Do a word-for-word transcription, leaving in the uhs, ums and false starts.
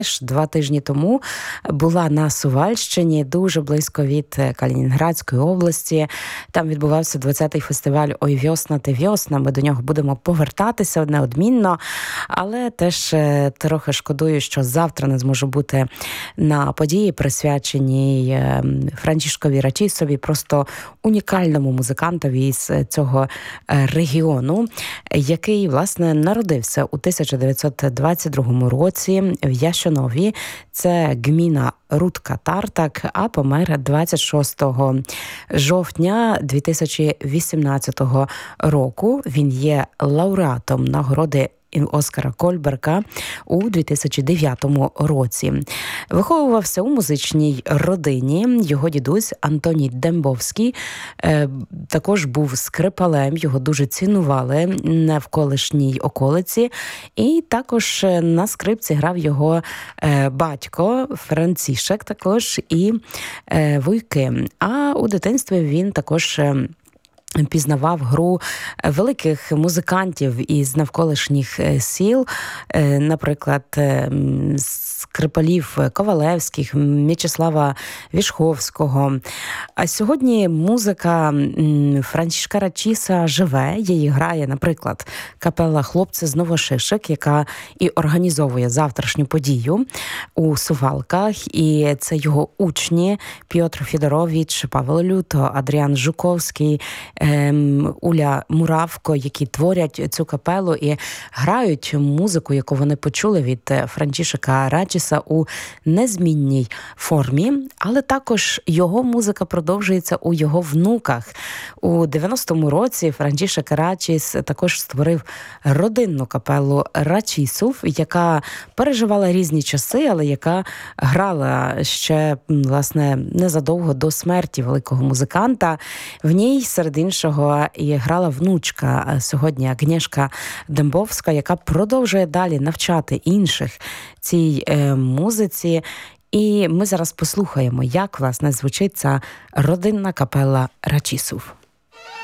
Два тижні тому була на Сувальщині, дуже близько від Калінінградської області. Там відбувався двадцятий фестиваль «Ой, вьосна, ти вьосна». Ми до нього будемо повертатися неодмінно, але теж трохи шкодую, що завтра не зможу бути на події, присвяченій Франчишкові Рачісові, просто унікальному музикантові з цього регіону, який, власне, народився у тисяча дев'ятсот двадцять другому році в Ящинові. Це гміна Рудка-Тартак, а помер двадцять шостого жовтня дві тисячі вісімнадцятого року. Він є лауреатом нагороди Оскара Кольберга у дві тисячі дев'ятому році. Виховувався у музичній родині. Його дідусь Антоній Дембовський е, також був скрипалем, його дуже цінували в колишній околиці. І також на скрипці грав його е, батько Францішек, також і е, вуйки. А у дитинстві він також е, пізнавав гру великих музикантів із навколишніх сіл, наприклад, скрипалів Ковалевських, М'ячеслава Вішховського. А сьогодні музика Франчишка Рачіса живе, її грає, наприклад, капела «Хлопці з Новошишек», яка і організовує завтрашню подію у Сувалках. І це його учні Пьотр Федорович, Павел Люто, Адріан Жуковський, Уля Муравко, які творять цю капелу і грають музику, яку вони почули від Франчишека Рачіса у незмінній формі, але також його музика продовжується у його внуках. У дев'яностому році Франчишек Рачіс також створив родинну капелу Рачісов, яка переживала різні часи, але яка грала ще, власне, незадовго до смерті великого музиканта. В ній серед іншого і грала внучка сьогодні Агнєшка Дембовська, яка продовжує далі навчати інших цій е, музиці. І ми зараз послухаємо, як, власне, звучить ця родинна капела Рачісов.